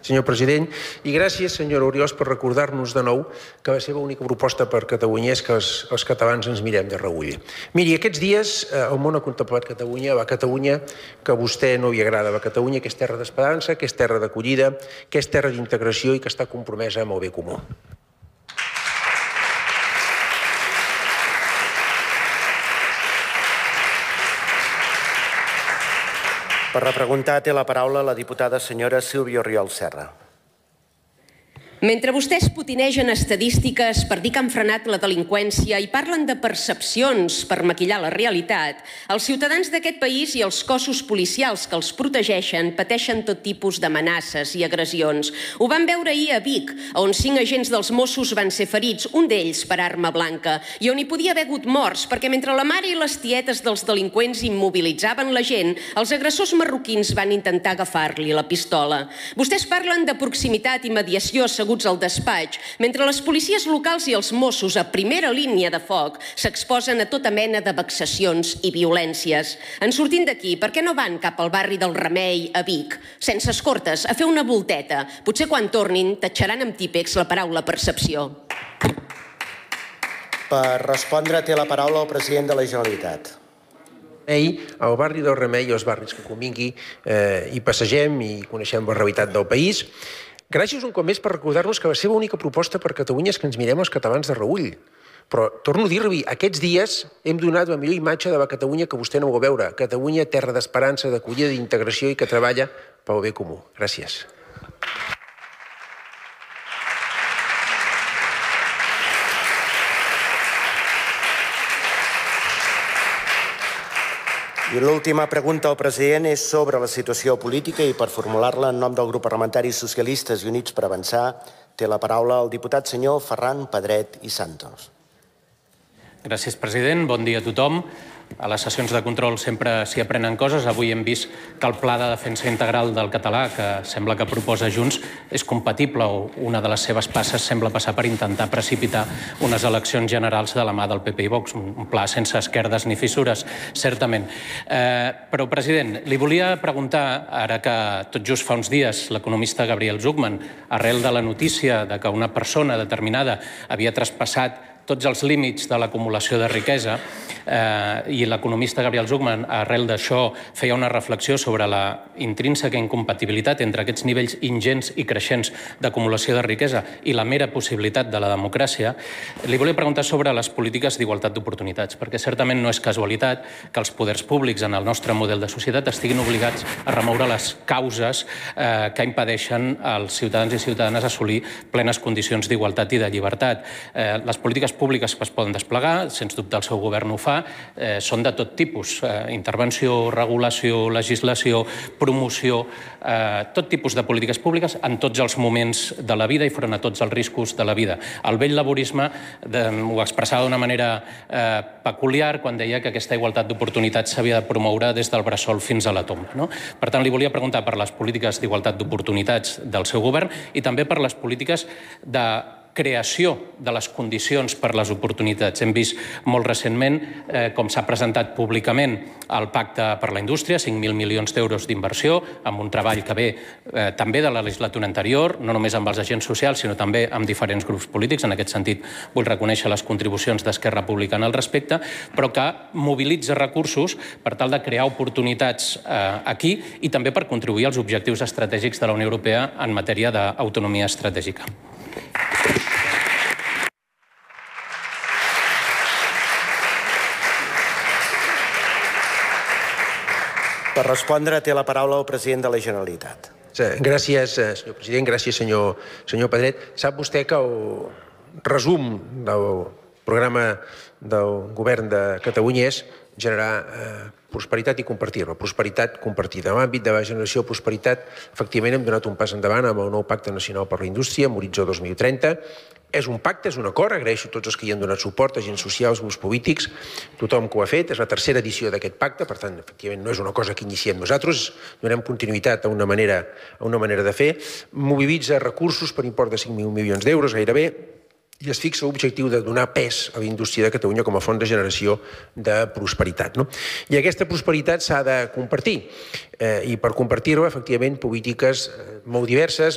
senyor president, i gràcies, senyora Oriols, per recordar-nos de nou que la seva única proposta per Catalunya és que els catalans ens mirem de reüll. Miri, aquests dies el món ha contemplat Catalunya, la Catalunya que a vostè no li agrada, la Catalunya que és terra d'esperança, que és terra d'acollida, que és terra d'integració i que està compromesa amb el bé comú. Per la pregunta té la paraula la diputada senyora Sílvia Oriols Serra. Mentre vostès potinegen estadístiques per dir que han frenat la delinqüència i parlen de percepcions per maquillar la realitat, els ciutadans d'aquest país i els cossos policials que els protegeixen pateixen tot tipus d'amenaces i agressions. Ho vam veure ahir a Vic, on 5 agents dels Mossos van ser ferits, un d'ells per arma blanca, i on hi podia haver hagut morts, perquè mentre la mare i les tietes dels delinqüents immobilitzaven la gent, els agressors marroquins van intentar agafar-li la pistola. Vostès parlen de proximitat i mediació al despatx, mentre les policies locals i els Mossos a primera línia de foc s'exposen a tota mena de vexacions i violències. En sortint d'aquí, per què no van cap al barri del Remei, a Vic, sense escortes, a fer una volteta? Potser quan tornin tatxaran amb típex la paraula percepció. Per respondre té la paraula el president de la Generalitat. Al barri del Remei i els barris que convingui hi passegem i coneixem la realitat del país. Gràcies un cop més per recordar-nos que la seva única proposta per Catalunya és que ens mirem els catalans de reüll. Però torno a dir-li, aquests dies hem donat la millor imatge de la Catalunya que vostè no vol veure. Catalunya, terra d'esperança, d'acollida, d'integració i que treballa pel bé comú. Gràcies. I l'última pregunta al president és sobre la situació política i per formular-la en nom del grup parlamentari Socialistes i Units per Avançar té la paraula el diputat senyor Ferran Pedret i Santos. Gràcies, president. Bon dia a tothom. A les sessions de control sempre s'hi aprenen coses. Avui hem vist que el pla de defensa integral del català, que sembla que proposa Junts, és compatible o una de les seves passes sembla passar per intentar precipitar unes eleccions generals de la mà del PP i Vox. Un pla sense esquerdes ni fissures, certament. Però, president, li volia preguntar, ara que tot just fa uns dies l'economista Gabriel Zucman, arrel de la notícia de que una persona determinada havia traspassat tots els límits de l'acumulació de riquesa, i l'economista Gabriel Zucman, arrel d'això, feia una reflexió sobre la intrínseca incompatibilitat entre aquests nivells ingents i creixents d'acumulació de riquesa i la mera possibilitat de la democràcia. Li volia preguntar sobre les polítiques d'igualtat d'oportunitats, perquè certament no és casualitat que els poders públics en el nostre model de societat estiguin obligats a remoure les causes que impedeixen als ciutadans i ciutadanes assolir plenes condicions d'igualtat i de llibertat. Les polítiques públiques que es poden desplegar, sens dubte el seu govern ho fa, són de tot tipus. Intervenció, regulació, legislació, promoció, tot tipus de polítiques públiques en tots els moments de la vida i front a tots els riscos de la vida. El vell laborisme ho expressava d'una manera peculiar quan deia que aquesta igualtat d'oportunitats s'havia de promoure des del bressol fins a la tomba. Per tant, li volia preguntar per les polítiques d'igualtat d'oportunitats del seu govern i també per les polítiques de creació de les condicions per les oportunitats. Hem vist molt recentment com s'ha presentat públicament el Pacte per la Indústria, 5.000 milions d'euros d'inversió, amb un treball que ve també de la legislatura anterior, no només amb els agents socials, sinó també amb diferents grups polítics. En aquest sentit, vull reconèixer les contribucions d'Esquerra Republicana al respecte, però que mobilitza recursos per tal de crear oportunitats aquí i també per contribuir als objectius estratègics de la Unió Europea en matèria d'autonomia estratègica. Per respondre té la paraula el president de la Generalitat. Gràcies, senyor president. Gràcies, senyor Pedret. Sap vostè que el resum del programa del govern de Catalunya és generar prosperitat i compartir-la, prosperitat compartida. En l'àmbit de la generació de prosperitat, efectivament, hem donat un pas endavant amb el nou Pacte Nacional per la Indústria, amb horitzó 2030. És un pacte, és un acord, agraeixo a tots els que hi han donat suport, agents socials, grups polítics, tothom que ho ha fet. És la tercera edició d'aquest pacte, per tant, efectivament, no és una cosa que iniciem nosaltres, donem continuïtat a una manera de fer. Mobilitza recursos per import de 5.000 milions d'euros, gairebé, i es fixa l'objectiu de donar pes a la indústria de Catalunya com a font de generació de prosperitat. I aquesta prosperitat s'ha de compartir, i per compartir-la, efectivament, polítiques molt diverses,